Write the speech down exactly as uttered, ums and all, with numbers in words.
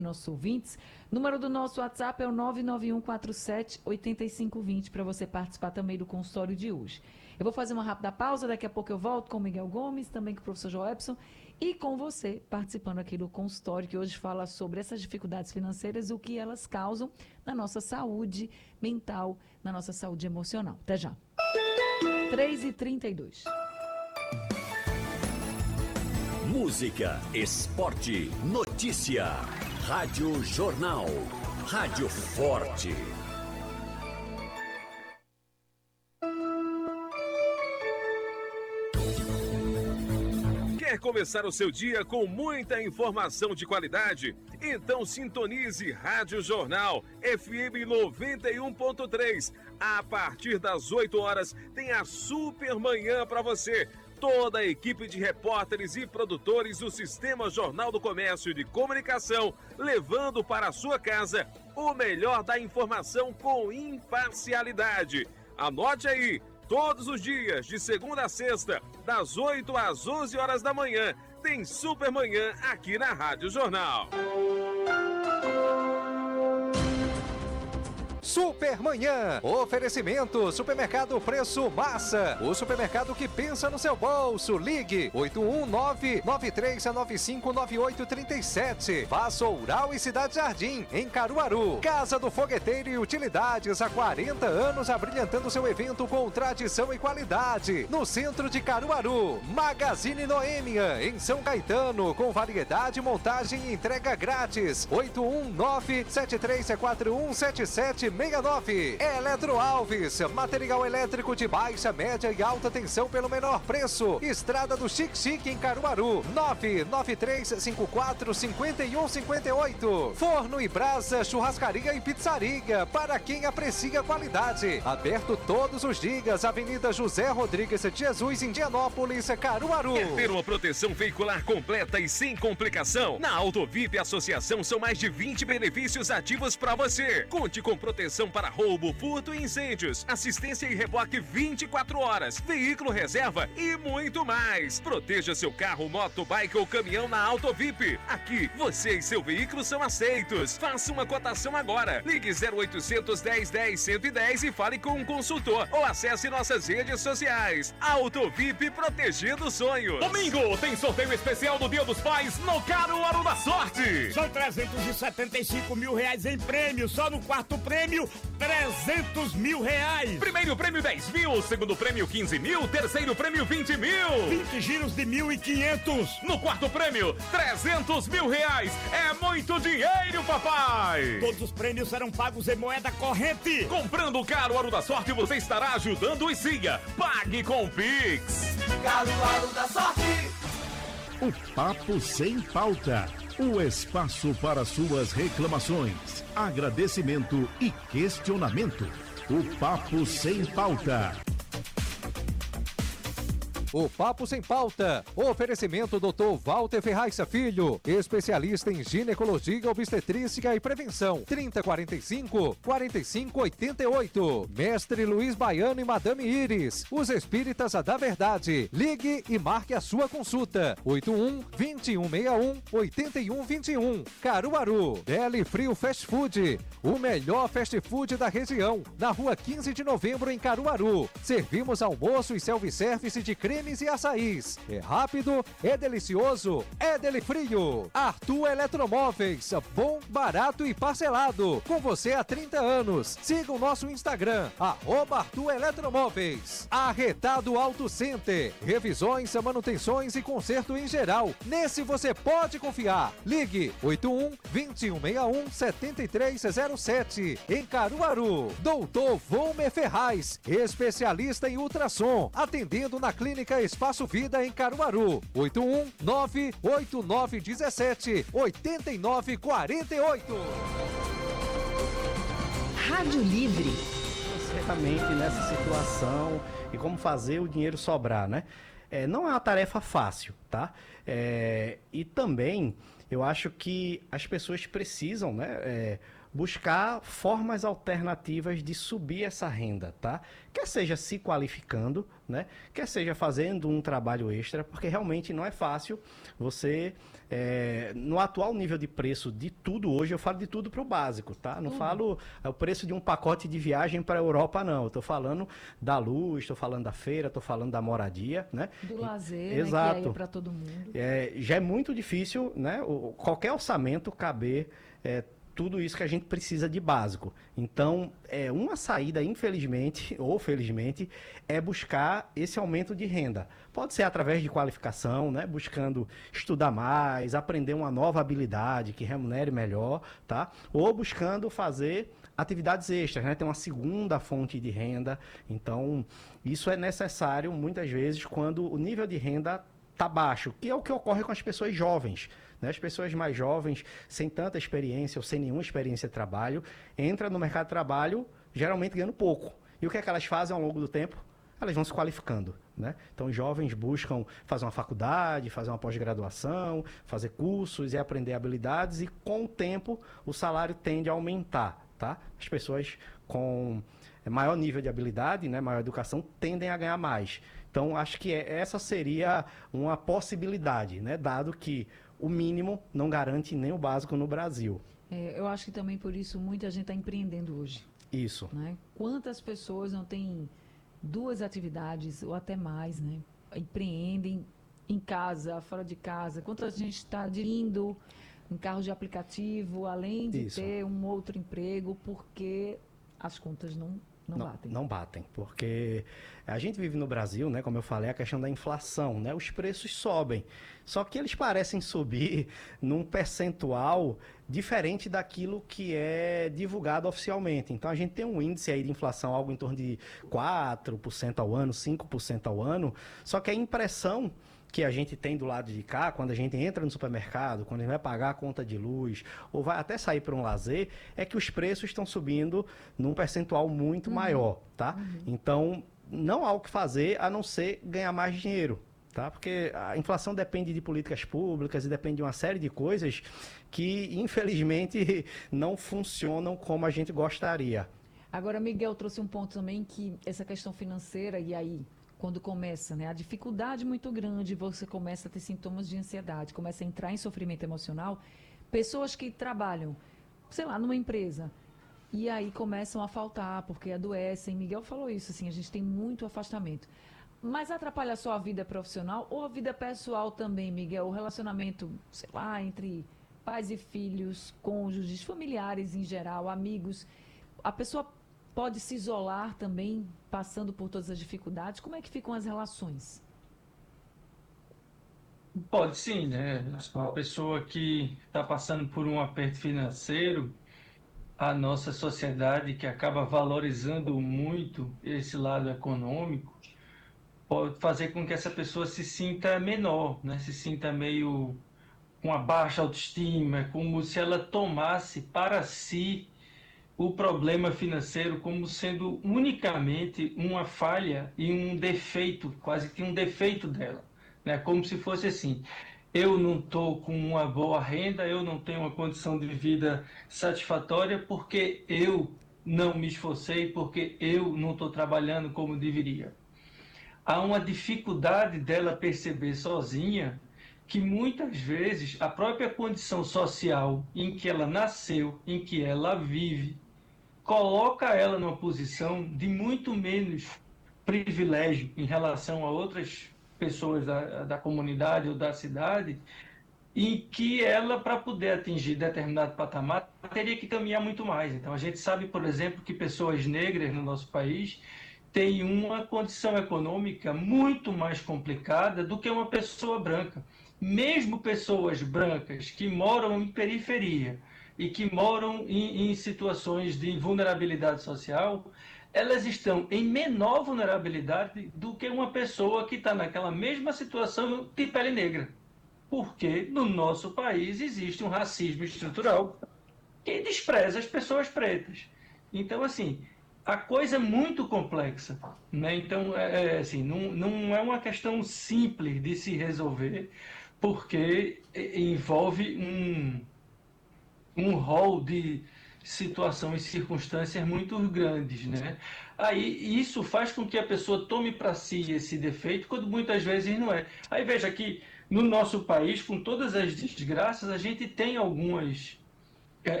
nossos ouvintes. Número do nosso WhatsApp é o nove nove um quatro sete oito cinco dois zero para você participar também do consultório de hoje. Eu vou fazer uma rápida pausa, daqui a pouco eu volto com o Miguel Gomes, também com o professor Joelson e com você participando aqui do consultório que hoje fala sobre essas dificuldades financeiras e o que elas causam na nossa saúde mental, na nossa saúde emocional. Até já. três e trinta e dois. Música, esporte, notícia. Rádio Jornal. Rádio Forte. Quer começar o seu dia com muita informação de qualidade? Então sintonize Rádio Jornal F M noventa e um ponto três. A partir das oito horas tem a super manhã para você. Toda a equipe de repórteres e produtores do Sistema Jornal do Comércio de Comunicação, levando para a sua casa o melhor da informação com imparcialidade. Anote aí, todos os dias, de segunda a sexta, das oito às onze horas da manhã, tem Supermanhã aqui na Rádio Jornal. Supermanhã, oferecimento, supermercado Preço Massa, o supermercado que pensa no seu bolso. Ligue oito um nove nove três nove cinco nove oito três sete. Faça Oural e Cidade Jardim, em Caruaru. Casa do Fogueteiro e Utilidades, há quarenta anos abrilhantando seu evento com tradição e qualidade. No centro de Caruaru. Magazine Noêmia, em São Caetano, com variedade, montagem e entrega grátis. oito um nove sete três quatro um sete sete seis nove. Eletro Alves, material elétrico de baixa, média e alta tensão pelo menor preço. Estrada do Chique Chique em Caruaru, nove nove três cinco quatro cinco um cinco oito. Forno e Brasa, churrascaria e pizzaria, para quem aprecia qualidade. Aberto todos os dias, Avenida José Rodrigues de Jesus, Indianópolis, Caruaru. Quer ter uma proteção veicular completa e sem complicação? Na Autovip Associação são mais de vinte benefícios ativos para você. Conte com proteção para roubo, furto e incêndios, assistência e reboque vinte e quatro horas, veículo reserva e muito mais. Proteja seu carro, moto, bike ou caminhão na Autovip. Aqui, você e seu veículo são aceitos. Faça uma cotação agora. Ligue zero oitocentos dez dez cento e dez e fale com um consultor ou acesse nossas redes sociais. Autovip, protegendo sonhos. Domingo tem sorteio especial do Dia dos Pais no Caruaru da Sorte. São trezentos e setenta e cinco mil reais em prêmio, só no quarto prêmio trezentos mil reais. Primeiro prêmio dez mil, segundo prêmio quinze mil, terceiro prêmio vinte mil. vinte giros de mil e quinhentos. No quarto prêmio, trezentos mil reais. É muito dinheiro, papai. Todos os prêmios serão pagos em moeda corrente. Comprando o Caruaru da Sorte, você estará ajudando o Siga. Pague com Pix. Caruaru da Sorte. O Papo Sem Pauta. O espaço para suas reclamações, agradecimento e questionamento. O Papo Sem Pauta. O Papo Sem Pauta. Oferecimento doutor Walter Ferraz Filho, especialista em ginecologia, obstetrícia e prevenção. trinta quarenta e cinco, quarenta e cinco oitenta e oito. Mestre Luiz Baiano e Madame Iris, os espíritas da verdade. Ligue e marque a sua consulta. oito um, dois um seis um, oito um dois um. Caruaru. Deli Frio Fast Food, o melhor fast food da região. Na rua quinze de novembro, em Caruaru. Servimos almoço e self-service de creme e açaís. É rápido, é delicioso, é Deli Frio. Arthur Eletromóveis, bom, barato e parcelado. Com você há trinta anos. Siga o nosso Instagram, arroba Arthur Eletromóveis. Arretado Auto Center, revisões, manutenções e conserto em geral. Nesse você pode confiar. Ligue oito um, dois um seis um, sete três zero sete. Em Caruaru. Doutor Volmer Ferraz, especialista em ultrassom, atendendo na clínica Espaço Vida em Caruaru. oito um nove oito nove um sete oito nove quatro oito. Rádio Livre. Certamente nessa situação e como fazer o dinheiro sobrar, né? É, não é uma tarefa fácil, tá? É, e também eu acho que as pessoas precisam, né? É, buscar formas alternativas de subir essa renda, tá? Quer seja se qualificando, né? Quer seja fazendo um trabalho extra, porque realmente não é fácil você, é, no atual nível de preço de tudo hoje, eu falo de tudo para o básico, tá? Não Uhum. falo é, o preço de um pacote de viagem para a Europa, não. Eu estou falando da luz, estou falando da feira, estou falando da moradia, né? Do lazer, Exato. né, que aí é para todo mundo. É, já é muito difícil, né? O, qualquer orçamento caber é, tudo isso que a gente precisa de básico. Então, é, uma saída, infelizmente, ou felizmente, é buscar esse aumento de renda. Pode ser através de qualificação, né? Buscando estudar mais, aprender uma nova habilidade que remunere melhor, tá? Ou buscando fazer atividades extras, né? Tem uma segunda fonte de renda. Então, isso é necessário, muitas vezes, quando o nível de renda está baixo, que é o que ocorre com as pessoas jovens. Né? As pessoas mais jovens, sem tanta experiência ou sem nenhuma experiência de trabalho, entram no mercado de trabalho geralmente ganhando pouco. E o que é que elas fazem ao longo do tempo? Elas vão se qualificando. Né? Então, os jovens buscam fazer uma faculdade, fazer uma pós-graduação, fazer cursos e aprender habilidades, e com o tempo o salário tende a aumentar. Tá? As pessoas com maior nível de habilidade, né, maior educação, tendem a ganhar mais. Então, acho que essa seria uma possibilidade, né, dado que o mínimo não garante nem o básico no Brasil. É, eu acho que também por isso muita gente está empreendendo hoje. Isso. Né? Quantas pessoas não têm duas atividades ou até mais, né? Empreendem em casa, fora de casa. Quanta gente está dirigindo em carro de aplicativo, além de Isso. ter um outro emprego, porque as contas não, não, Não, batem. não batem, porque a gente vive no Brasil, né, como eu falei, a questão da inflação, né, os preços sobem, só que eles parecem subir num percentual diferente daquilo que é divulgado oficialmente. Então, a gente tem um índice aí de inflação, algo em torno de quatro por cento ao ano, cinco por cento ao ano, só que a impressão que a gente tem do lado de cá, quando a gente entra no supermercado, quando a gente vai pagar a conta de luz, ou vai até sair para um lazer, é que os preços estão subindo num percentual muito Uhum. maior, tá? Uhum. Então, não há o que fazer a não ser ganhar mais dinheiro, tá? Porque a inflação depende de políticas públicas e depende de uma série de coisas que, infelizmente, não funcionam como a gente gostaria. Agora, Miguel trouxe um ponto também, que essa questão financeira, e aí, quando começa, né, a dificuldade muito grande, você começa a ter sintomas de ansiedade, começa a entrar em sofrimento emocional, pessoas que trabalham, sei lá, numa empresa, e aí começam a faltar, porque adoecem. Miguel falou isso, assim, a gente tem muito afastamento. Mas atrapalha só a vida profissional ou a vida pessoal também, Miguel? O relacionamento, sei lá, entre pais e filhos, cônjuges, familiares em geral, amigos. A pessoa pode se isolar também, passando por todas as dificuldades. Como é que ficam as relações? Pode sim, né? Uma pessoa que está passando por um aperto financeiro, a nossa sociedade, que acaba valorizando muito esse lado econômico, pode fazer com que essa pessoa se sinta menor, né? Se sinta meio com uma baixa autoestima, como se ela tomasse para si o problema financeiro como sendo unicamente uma falha e um defeito, quase que um defeito dela, né? Como se fosse assim: eu não estou com uma boa renda, eu não tenho uma condição de vida satisfatória porque eu não me esforcei, porque eu não estou trabalhando como deveria. Há uma dificuldade dela perceber sozinha que muitas vezes a própria condição social em que ela nasceu, em que ela vive, coloca ela numa posição de muito menos privilégio em relação a outras pessoas da, da comunidade ou da cidade, em que ela, para poder atingir determinado patamar, teria que caminhar muito mais. Então, a gente sabe, por exemplo, que pessoas negras no nosso país têm uma condição econômica muito mais complicada do que uma pessoa branca. Mesmo pessoas brancas que moram em periferia e que moram em, em situações de vulnerabilidade social, elas estão em menor vulnerabilidade do que uma pessoa que está naquela mesma situação de pele negra. Porque no nosso país existe um racismo estrutural que despreza as pessoas pretas. Então, assim, a coisa é muito complexa, né? Então, é, assim, não, não é uma questão simples de se resolver, porque envolve um, um rol de situação e circunstâncias muito grandes, né? Aí isso faz com que a pessoa tome para si esse defeito, quando muitas vezes não é. Aí veja que no nosso país, com todas as desgraças, a gente tem algumas